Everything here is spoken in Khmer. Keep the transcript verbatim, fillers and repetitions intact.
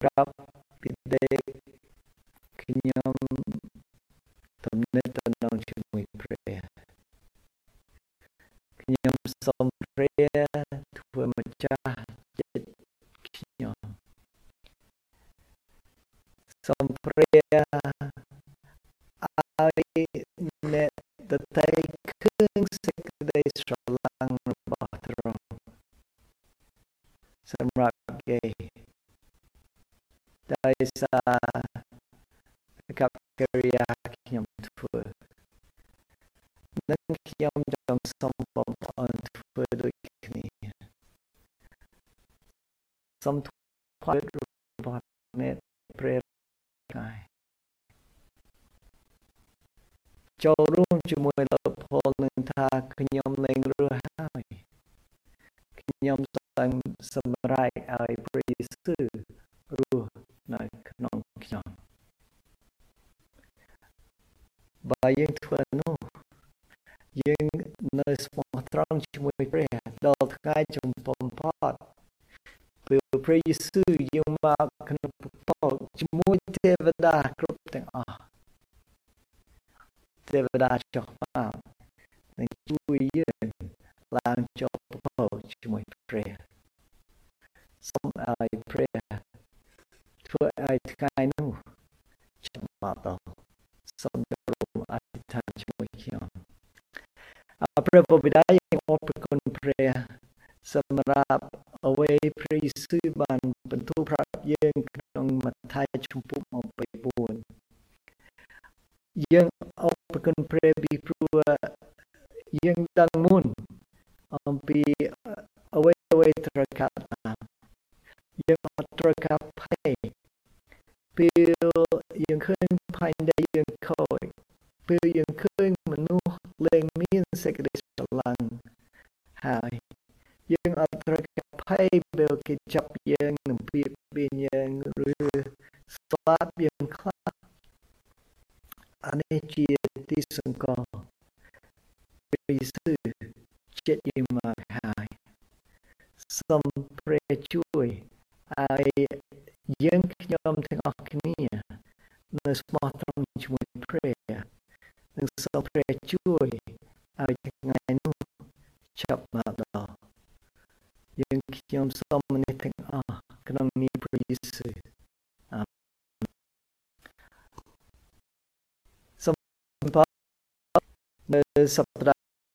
รับពីដេកខ្ញុំទំនាក់ទំនងជាមួយព្រះខ្ញុំសូមព្រះធ្វើម្ចាស់ចិត្តខ្ញុំសូមព្រះឲ្យអ្នកដទៃឃើញសេចក្តីស្រឡាញ់របស់ទ្រង់សម្រាប់គេដោយសារកប្បកិរិយាខ្ញុំធ្វើនិងខ្ញុំចង់សូមបងប្អូនធ្វើដូចគ្នាសូមធ្វើរបស់អ្នកព្រះកាយចូលរួមជាមួយលោកពលនឹងថាខ្ញុំលែងរស់ហើយខ្ញុំសូមសម្រេចឲ្យព្រះយេស៊ូវរស់នៅក្នុងខ្ញុំបើយើងធ្វើនោះយើងនៅស្មោះត្រង់ជាមួយព្រះដល់ថ្ងៃចំពោះផុតពេលព្រះយេស៊ូវយកមកក្នុងពពកជាមួយទេវតាគ្រប់ទាំងអស់ទេវតាចុះមកនឹងជួយយើងឡើងចូលពពកជាមួយព្រះសូមឲ្យព្រះធ្វើឲ្យថ្ងៃនោះចាំមកដល់សូមចូលរួមអធិដ្ឋានជាមួយខ្ញុំអរព្រះបិតាយើងអរគុណព្រះសម្រាប់អ្វីព្រះយេស៊ូវបានបន្ទូលប្រាប់យើងក្នុងម៉ាថាយជំពូកยี่สิบสี่យើងអរគុណព្រះពីព្រោះយើងដឹងមុនអំពីអ្វីអ្វីត្រូវកាត់តាមយើងអត់ត្រូវការភ័យពេលយើងឃើញផែនដីយើងខូចពេលយើងឃើញមនុស្សលែងមានសេចក្តីស្រឡាញ់ហើយយើងអត់ត្រូវការភ័យពេលគេចាប់យើងនឹងពីបៀនយើងឬស្លាប់យើងខ្លះអានេះជាទីសង្កត់ព្រះយេស៊ូវចិត្តយើងមកហើយសូមព្រះជួយឲ្យយើងខ្ញុំទាំងអស់គ្នានៅស្មោះត្រង់ជាមួយព្រះនិងសូមព្រះជួយឲ្យថ្ងៃនោះចាប់មកដល់យើងខ្ញុំសូមនេះទាំងអស់ក្នុងនាមព្រះយេស៊ូវអាមែនសូមនៅសប្តា